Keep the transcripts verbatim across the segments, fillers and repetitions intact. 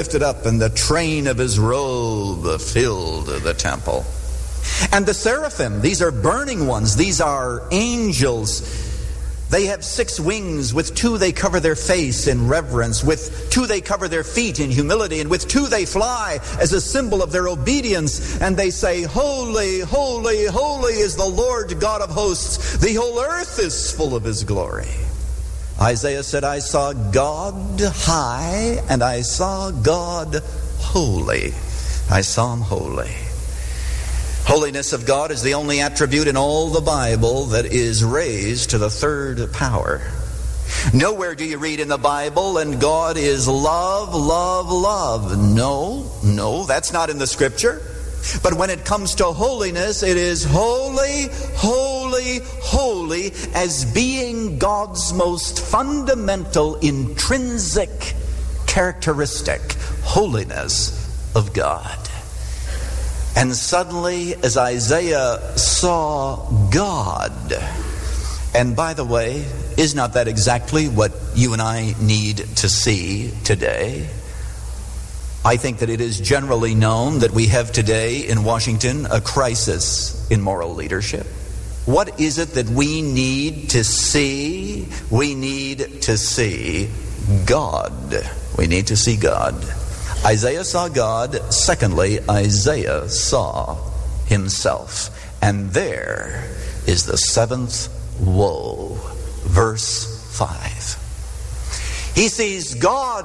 lifted up, and the train of his robe filled the temple. And the seraphim, these are burning ones, these are angels. They have six wings. With two they cover their face in reverence. With two they cover their feet in humility. And with two they fly as a symbol of their obedience. And they say, Holy, holy, holy is the Lord God of hosts. The whole earth is full of his glory. Isaiah said, I saw God high and I saw God holy. I saw him holy. Holiness of God is the only attribute in all the Bible that is raised to the third power. Nowhere do you read in the Bible, and God is love, love, love. No, no, that's not in the Scripture. But when it comes to holiness, it is holy, holy, holy as being God's most fundamental, intrinsic characteristic, holiness of God. And suddenly, as Isaiah saw God, and by the way, is not that exactly what you and I need to see today? I think that it is generally known that we have today in Washington a crisis in moral leadership. What is it that we need to see? We need to see God. We need to see God. Isaiah saw God. Secondly, Isaiah saw himself. And there is the seventh woe. Verse five. He sees God.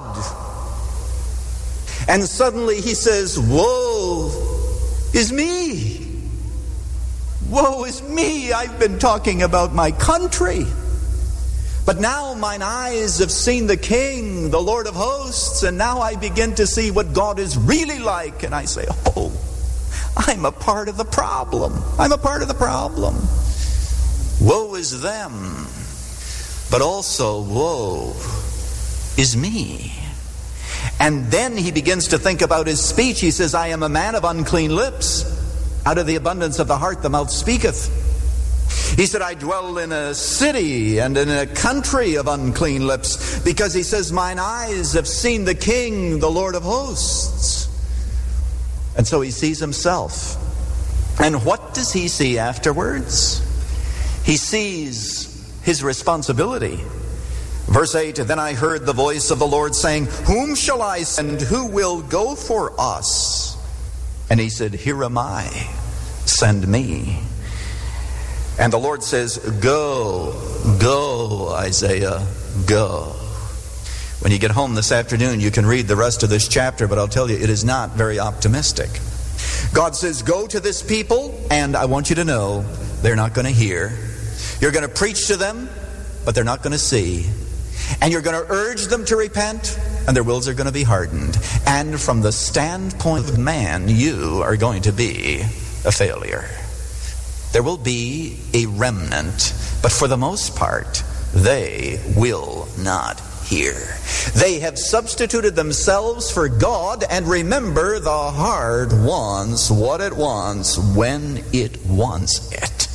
And suddenly he says, woe is me. Woe is me. I've been talking about my country. But now mine eyes have seen the King, the Lord of hosts, and now I begin to see what God is really like. And I say, oh, I'm a part of the problem. I'm a part of the problem. Woe is them, but also woe is me. And then he begins to think about his speech. He says, I am a man of unclean lips. Out of the abundance of the heart the mouth speaketh. He said, I dwell in a city and in a country of unclean lips, because he says, mine eyes have seen the King, the Lord of hosts. And so he sees himself. And what does he see afterwards? He sees his responsibility. Verse eight, then I heard the voice of the Lord saying, whom shall I send? Who will go for us? And he said, here am I, send me. And the Lord says, go, go, Isaiah, go. When you get home this afternoon, you can read the rest of this chapter, but I'll tell you, it is not very optimistic. God says, go to this people, and I want you to know, they're not going to hear. You're going to preach to them, but they're not going to see. And you're going to urge them to repent, and their wills are going to be hardened. And from the standpoint of man, you are going to be a failure. There will be a remnant, but for the most part, they will not hear. They have substituted themselves for God, and remember, the heart wants what it wants when it wants it.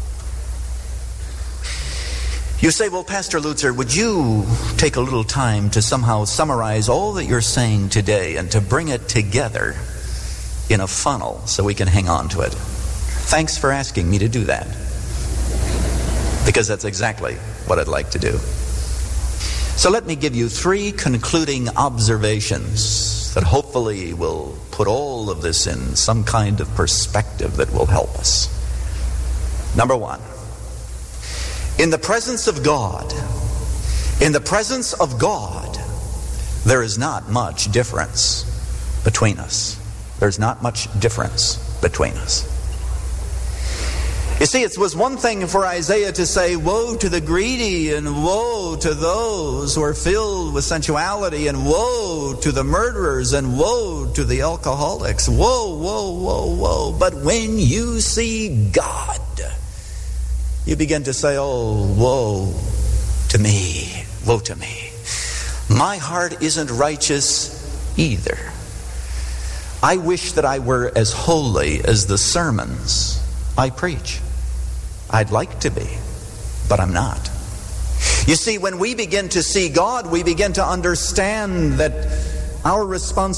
You say, well, Pastor Lutzer, would you take a little time to somehow summarize all that you're saying today and to bring it together in a funnel so we can hang on to it? Thanks for asking me to do that, because that's exactly what I'd like to do. So let me give you three concluding observations that hopefully will put all of this in some kind of perspective that will help us. Number one, in the presence of God, in the presence of God, there is not much difference between us. There's not much difference between us. You see, it was one thing for Isaiah to say, woe to the greedy, and woe to those who are filled with sensuality, and woe to the murderers, and woe to the alcoholics. Woe, woe, woe, woe. But when you see God, you begin to say, oh, woe to me, woe to me. My heart isn't righteous either. I wish that I were as holy as the sermons I preach. I'd like to be, but I'm not. You see, when we begin to see God, we begin to understand that our responsibility